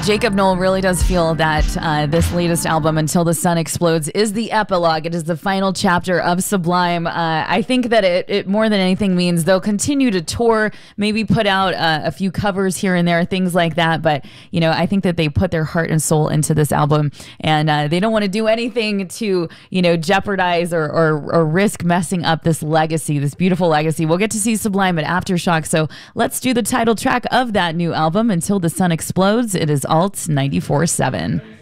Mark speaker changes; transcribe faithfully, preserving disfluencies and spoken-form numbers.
Speaker 1: Jacob Noel really does feel that uh, this latest album, Until the Sun Explodes, is the epilogue. It is the final chapter of Sublime. Uh, I think that it, it more than anything means they'll continue to tour, maybe put out uh, a few covers here and there, things like that. But, you know, I think that they put their heart and soul into this album, and uh, they don't want to do anything to, you know, jeopardize or, or, or risk messing up this legacy, this beautiful legacy. We'll get to see Sublime at Aftershock. So let's do the title track of that new album, Until the Sun Explodes. It is Alt ninety-four point seven.